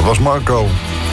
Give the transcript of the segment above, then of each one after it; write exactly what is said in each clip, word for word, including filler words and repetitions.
Dat was Marco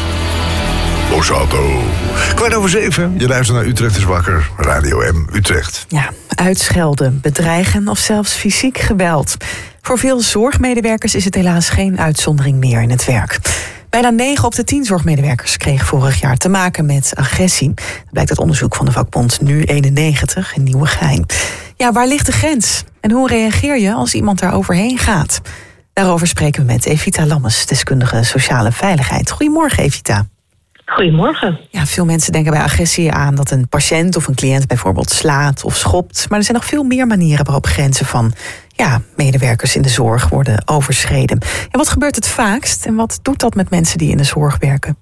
Borsato. Kwart over zeven, je luistert naar Utrecht is wakker, Radio M Utrecht. Ja, uitschelden, bedreigen of zelfs fysiek geweld. Voor veel zorgmedewerkers is het helaas geen uitzondering meer in het werk. Bijna negen op de tien zorgmedewerkers kregen vorig jaar te maken met agressie. Dat blijkt uit onderzoek van de vakbond Nu eenennegentig in Nieuwegein. Ja, waar ligt de grens? En hoe reageer je als iemand daar overheen gaat? Daarover spreken we met Evita Lammes, deskundige sociale veiligheid. Goedemorgen, Evita. Goedemorgen. Ja, veel mensen denken bij agressie aan dat een patiënt of een cliënt bijvoorbeeld slaat of schopt. Maar er zijn nog veel meer manieren waarop grenzen van ja, medewerkers in de zorg worden overschreden. En wat gebeurt het vaakst en wat doet dat met mensen die in de zorg werken?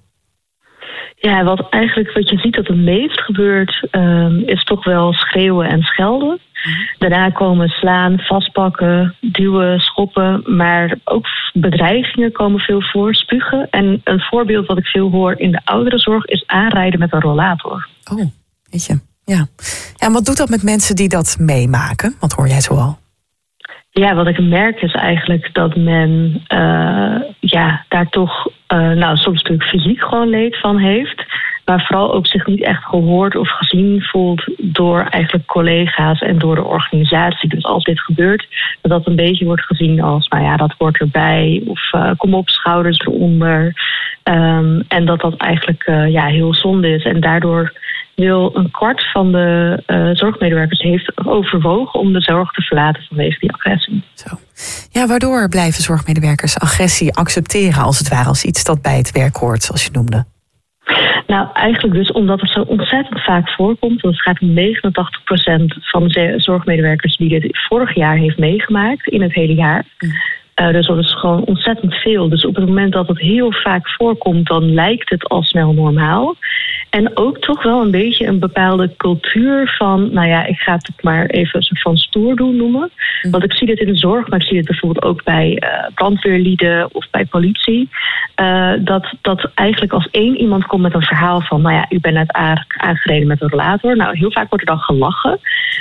Ja, wat eigenlijk wat je ziet dat het meest gebeurt, um, is toch wel schreeuwen en schelden. Mm-hmm. Daarna komen slaan, vastpakken, duwen, schoppen, maar ook bedreigingen komen veel voor, spugen. En een voorbeeld wat ik veel hoor in de ouderenzorg is aanrijden met een rollator. Oh, weet je, ja. En wat doet dat met mensen die dat meemaken? Wat hoor jij zoal? Ja, wat ik merk is eigenlijk dat men uh, ja, daar toch uh, nou, soms natuurlijk fysiek gewoon leed van heeft. Maar vooral ook zich niet echt gehoord of gezien voelt door eigenlijk collega's en door de organisatie. Dus als dit gebeurt, dat dat een beetje wordt gezien als, nou ja, dat hoort erbij. Of uh, kom op, schouders eronder. Um, en dat dat eigenlijk uh, ja, heel zonde is. En daardoor wil een kwart van de uh, zorgmedewerkers heeft overwogen om de zorg te verlaten vanwege die agressie. Zo. Ja, waardoor blijven zorgmedewerkers agressie accepteren als het ware, als iets dat bij het werk hoort, zoals je noemde? Nou, eigenlijk dus omdat het zo ontzettend vaak voorkomt. Want het gaat om negenentachtig procent van de zorgmedewerkers die dit vorig jaar heeft meegemaakt in het hele jaar. Mm. Uh, dus dat is gewoon ontzettend veel. Dus op het moment dat het heel vaak voorkomt, dan lijkt het al snel normaal. En ook toch wel een beetje een bepaalde cultuur van, nou ja, ik ga het maar even een soort van stoer doen noemen. Want ik zie dit in de zorg, maar ik zie dit bijvoorbeeld ook bij uh, brandweerlieden of bij politie. Uh, dat, dat eigenlijk als één iemand komt met een verhaal van, nou ja, u bent net aangereden met een rollator. Nou, heel vaak wordt er dan gelachen.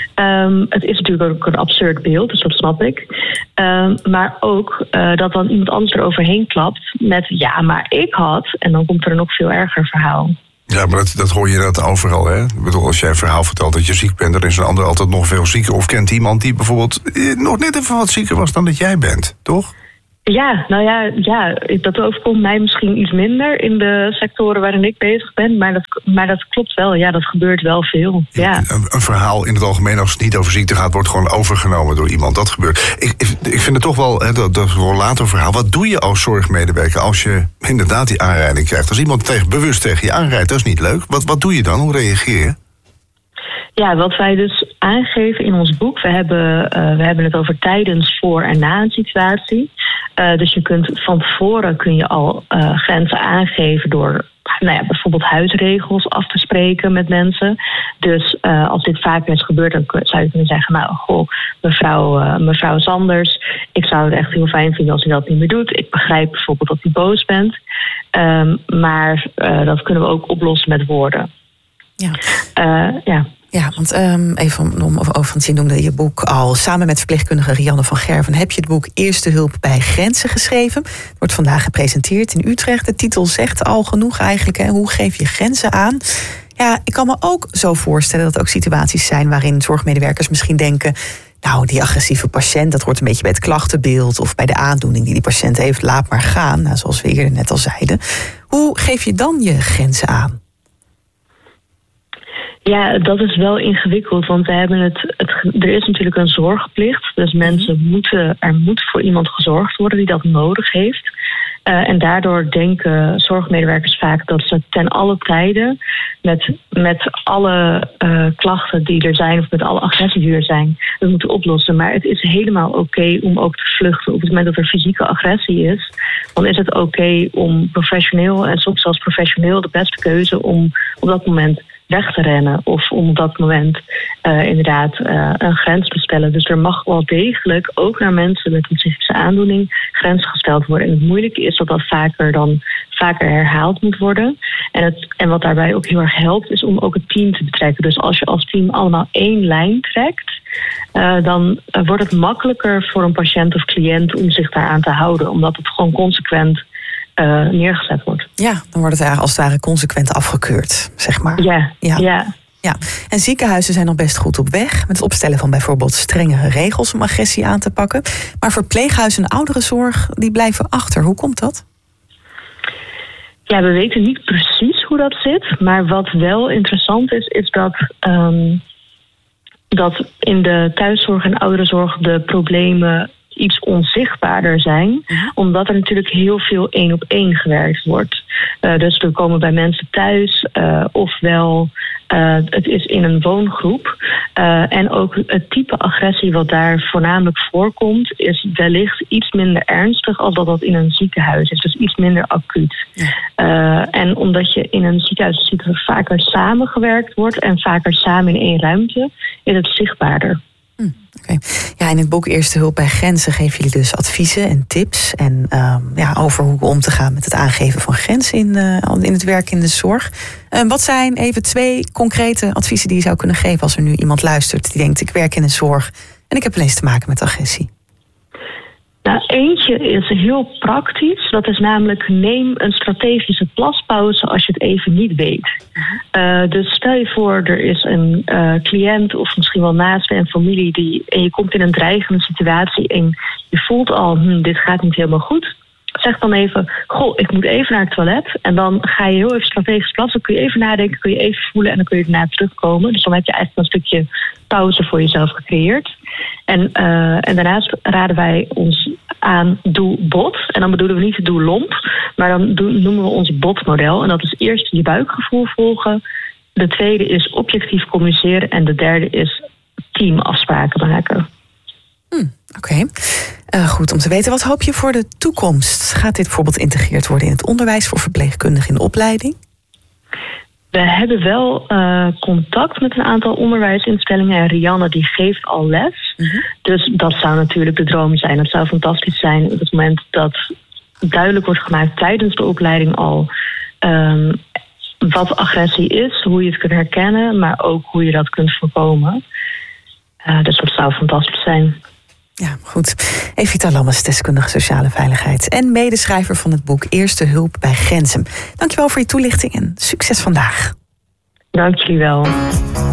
Um, het is natuurlijk ook een absurd beeld, dus dat snap ik. Um, maar ook uh, dat dan iemand anders eroverheen klapt met, ja, maar ik had. En dan komt er een nog veel erger verhaal. Ja, maar dat, dat hoor je dat overal, hè? Ik bedoel, als jij een verhaal vertelt dat je ziek bent, dan is een ander altijd nog veel zieker. Of kent iemand die bijvoorbeeld eh, nog net even wat zieker was dan dat jij bent, toch? Ja, nou ja, ja, dat overkomt mij misschien iets minder in de sectoren waarin ik bezig ben. Maar dat, maar dat klopt wel, ja, dat gebeurt wel veel. Ja. Een, een verhaal in het algemeen, als het niet over ziekte gaat, wordt gewoon overgenomen door iemand. Dat gebeurt. Ik, ik, ik vind het toch wel, hè, dat, dat rollatorverhaal. Wat doe je als zorgmedewerker als je inderdaad die aanrijding krijgt? Als iemand tegen, bewust tegen je aanrijdt, dat is niet leuk. Wat, wat doe je dan? Hoe reageer je? Ja, wat wij dus aangeven in ons boek, we hebben, uh, we hebben het over tijdens, voor en na een situatie. Uh, dus je kunt van tevoren kun je al uh, grenzen aangeven door, nou ja, bijvoorbeeld huisregels af te spreken met mensen. Dus uh, als dit vaker is gebeurd, dan zou je kunnen zeggen, nou, goh, mevrouw, uh, mevrouw Sanders, ik zou het echt heel fijn vinden als u dat niet meer doet. Ik begrijp bijvoorbeeld dat u boos bent. Um, maar uh, dat kunnen we ook oplossen met woorden. Ja. Uh, ja. Ja, want um, even om over, want je noemde je boek al. Samen met verpleegkundige Rianne van Gerven heb je het boek Eerste Hulp bij Grenzen geschreven. Het wordt vandaag gepresenteerd in Utrecht. De titel zegt al genoeg eigenlijk. Hè? Hoe geef je grenzen aan? Ja, ik kan me ook zo voorstellen dat er ook situaties zijn waarin zorgmedewerkers misschien denken, nou, die agressieve patiënt, dat hoort een beetje bij het klachtenbeeld of bij de aandoening die die patiënt heeft. Laat maar gaan, nou, zoals we eerder net al zeiden. Hoe geef je dan je grenzen aan? Ja, dat is wel ingewikkeld, want we hebben het, het, er is natuurlijk een zorgplicht. Dus mensen moeten, er moet voor iemand gezorgd worden die dat nodig heeft. Uh, en daardoor denken zorgmedewerkers vaak dat ze ten alle tijden met, met alle uh, klachten die er zijn of met alle agressie die er zijn, dat moeten oplossen. Maar het is helemaal oké okay om ook te vluchten. Op het moment dat er fysieke agressie is, dan is het oké okay om professioneel en soms zelfs professioneel de beste keuze om op dat moment weg te rennen of om op dat moment uh, inderdaad uh, een grens te stellen. Dus er mag wel degelijk ook naar mensen met een psychische aandoening grenzen gesteld worden. En het moeilijke is dat dat vaker dan vaker herhaald moet worden. En, het, en wat daarbij ook heel erg helpt is om ook het team te betrekken. Dus als je als team allemaal één lijn trekt, uh, dan uh, wordt het makkelijker voor een patiënt of cliënt om zich daaraan te houden. Omdat het gewoon consequent uh, neergezet wordt. Ja, dan wordt het eigenlijk als het ware consequent afgekeurd, zeg maar. Ja, ja. ja. Ja, en ziekenhuizen zijn nog best goed op weg met het opstellen van bijvoorbeeld strengere regels om agressie aan te pakken. Maar verpleeghuizen en ouderenzorg, die blijven achter. Hoe komt dat? Ja, we weten niet precies hoe dat zit. Maar wat wel interessant is, is dat, um, dat in de thuiszorg en ouderenzorg de problemen iets onzichtbaarder zijn. Ja. Omdat er natuurlijk heel veel één op één gewerkt wordt. Uh, dus we komen bij mensen thuis, uh, ofwel uh, het is in een woongroep. Uh, en ook het type agressie wat daar voornamelijk voorkomt, is wellicht iets minder ernstig als dat dat in een ziekenhuis is. Dus iets minder acuut. Ja. Uh, en omdat je in een ziekenhuis ziet dat er vaker samengewerkt wordt en vaker samen in één ruimte, is het zichtbaarder. Hm, okay. Ja, in het boek Eerste Hulp bij Grenzen geven jullie dus adviezen en tips en uh, ja, over hoe om te gaan met het aangeven van grenzen in, uh, in het werk in de zorg. Uh, wat zijn even twee concrete adviezen die je zou kunnen geven als er nu iemand luistert die denkt: ik werk in de zorg en ik heb wel eens te maken met agressie? Nou, eentje is heel praktisch. Dat is namelijk: neem een strategische plaspauze als je het even niet weet. Uh, dus stel je voor, er is een uh, cliënt of misschien wel naaste en familie die, en je komt in een dreigende situatie en je voelt al, hm, dit gaat niet helemaal goed. Zeg dan even: goh, ik moet even naar het toilet. En dan ga je heel even strategisch plassen. Kun je even nadenken, kun je even voelen en dan kun je daarna terugkomen. Dus dan heb je eigenlijk een stukje pauze voor jezelf gecreëerd. En, uh, en daarnaast raden wij ons aan: doe bot. En dan bedoelen we niet doe lomp, maar dan doen, noemen we ons botmodel. En dat is eerst je buikgevoel volgen. De tweede is objectief communiceren. En de derde is teamafspraken maken. Hmm, Oké, okay. uh, goed om te weten. Wat hoop je voor de toekomst? Gaat dit bijvoorbeeld geïntegreerd worden in het onderwijs voor verpleegkundigen in de opleiding? We hebben wel uh, contact met een aantal onderwijsinstellingen. En Rianne die geeft al les. Mm-hmm. Dus dat zou natuurlijk de droom zijn. Het zou fantastisch zijn op het moment dat duidelijk wordt gemaakt tijdens de opleiding al um, wat agressie is, hoe je het kunt herkennen, maar ook hoe je dat kunt voorkomen. Uh, dus dat zou fantastisch zijn. Ja, goed. Evita Lammes, deskundige sociale veiligheid en medeschrijver van het boek Eerste Hulp bij Grenzen. Dankjewel voor je toelichting en succes vandaag. Dank jullie wel.